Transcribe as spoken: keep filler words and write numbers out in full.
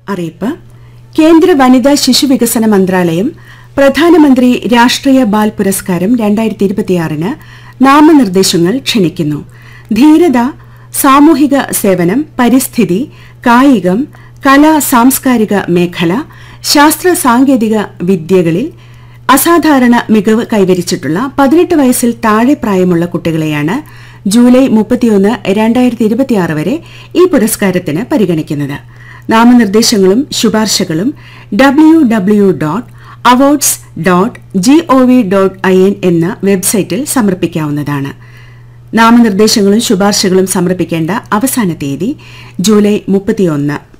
അറിയിപ്പ്. കേന്ദ്ര വനിതാ ശിശുവികസന മന്ത്രാലയം പ്രധാനമന്ത്രി രാഷ്ട്രീയ ബാൽ പുരസ്കാരം രണ്ടായിരത്തി ഇരുപത്തിയാറിന് നാമനിർദ്ദേശങ്ങൾ ക്ഷണിക്കുന്നു. ധീരത, സാമൂഹിക സേവനം, പരിസ്ഥിതി, കായികം, കലാ സാംസ്കാരിക മേഖല, ശാസ്ത്ര സാങ്കേതിക വിദ്യകളിൽ അസാധാരണ മികവ് കൈവരിച്ചിട്ടുള്ള പതിനെട്ട് വയസ്സിൽ താഴെ പ്രായമുള്ള കുട്ടികളെയാണ് ജൂലൈ മുപ്പത്തിയൊന്ന് രണ്ടായിരത്തി ഇരുപത്തിയാറ് വരെ ഈ പുരസ്കാരത്തിന് പരിഗണിക്കുന്നത്. നാമനിർദ്ദേശങ്ങളും ശുപാർശകളും W W dot awards dot G O V dot I N എന്ന വെബ്സൈറ്റിൽ സമർപ്പിക്കാവുന്നതാണ്. നാമനിർദ്ദേശങ്ങളും ശുപാർശകളും സമർപ്പിക്കേണ്ട അവസാന തീയതി ജൂലൈ മുപ്പത്തിയൊന്ന്.